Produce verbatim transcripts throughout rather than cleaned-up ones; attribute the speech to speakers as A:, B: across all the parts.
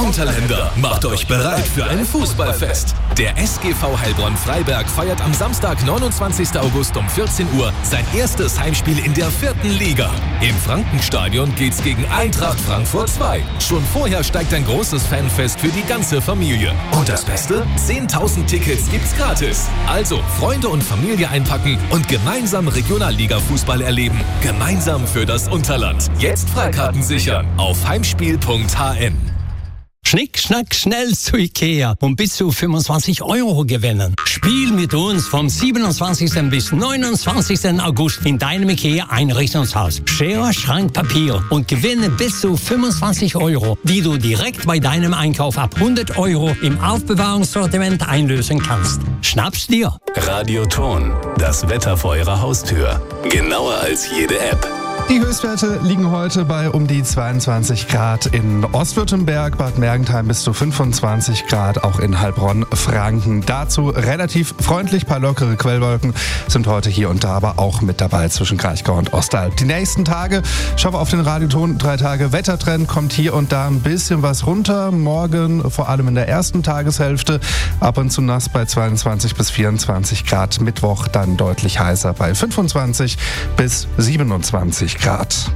A: Unterländer, macht euch bereit für ein Fußballfest. Der S G V Heilbronn-Freiberg feiert am Samstag, neunundzwanzigsten August um vierzehn Uhr sein erstes Heimspiel in der vierten Liga. Im Frankenstadion geht's gegen Eintracht Frankfurt zwei. Schon vorher steigt ein großes Fanfest für die ganze Familie. Und das Beste? zehntausend Tickets gibt's gratis. Also Freunde und Familie einpacken und gemeinsam Regionalliga-Fußball erleben. Gemeinsam für das Unterland. Jetzt Freikarten sichern auf heimspiel punkt h n.
B: Schnick, schnack, schnell zu Ikea und bis zu fünfundzwanzig Euro gewinnen. Spiel mit uns vom siebenundzwanzigsten bis neunundzwanzigsten August in deinem Ikea-Einrichtungshaus. Schere, Schrank, Papier und gewinne bis zu fünfundzwanzig Euro, die du direkt bei deinem Einkauf ab hundert Euro im Aufbewahrungssortiment einlösen kannst. Schnapp's dir!
C: Radioton, das Wetter vor eurer Haustür. Genauer als jede App.
D: Die Höchstwerte liegen heute bei um die zweiundzwanzig Grad in Ostwürttemberg, Bad Mergentheim bis zu fünfundzwanzig Grad, auch in Heilbronn, Franken. Dazu relativ freundlich, paar lockere Quellwolken sind heute hier und da aber auch mit dabei zwischen Kraichgau und Ostalb. Die nächsten Tage, schauen wir auf den Radioton, drei Tage Wettertrend, kommt hier und da ein bisschen was runter. Morgen, vor allem in der ersten Tageshälfte, ab und zu nass bei zweiundzwanzig bis vierundzwanzig Grad. Mittwoch dann deutlich heißer bei fünfundzwanzig bis siebenundzwanzig Grad.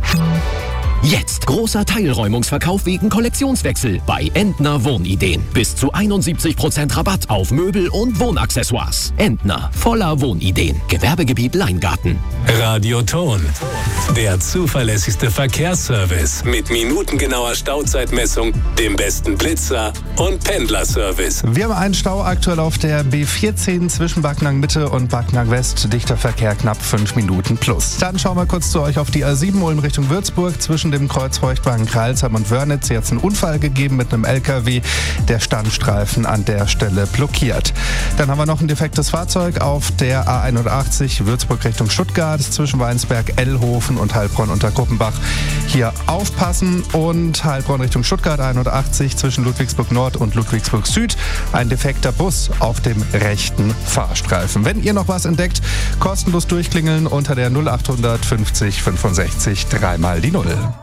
E: Jetzt großer Teilräumungsverkauf wegen Kollektionswechsel bei Entner Wohnideen. Bis zu einundsiebzig Prozent Rabatt auf Möbel und Wohnaccessoires. Entner, voller Wohnideen. Gewerbegebiet Leingarten.
C: Radioton, der zuverlässigste Verkehrsservice mit minutengenauer Stauzeitmessung, dem besten Blitzer und Pendlerservice.
D: Wir haben einen Stau aktuell auf der B vierzehn zwischen Backnang Mitte und Backnang West. Dichter Verkehr knapp fünf Minuten plus. Dann schauen wir kurz zu euch auf die A sieben Ulm Richtung Würzburg. Zwischen dem Kreuz Feuchtwagen Kreilsheim und Wörnitz jetzt einen Unfall gegeben mit einem L K W. Der Standstreifen an der Stelle blockiert. Dann haben wir noch ein defektes Fahrzeug auf der A einundachtzig Würzburg Richtung Stuttgart zwischen Weinsberg, Ellhofen und Heilbronn unter Kuppenbach. Hier aufpassen. Und Heilbronn Richtung Stuttgart einundachtzig zwischen Ludwigsburg Nord und Ludwigsburg Süd. Ein defekter Bus auf dem rechten Fahrstreifen. Wenn ihr noch was entdeckt, kostenlos durchklingeln unter der null acht fünfzig fünfundsechzig dreimal die Null.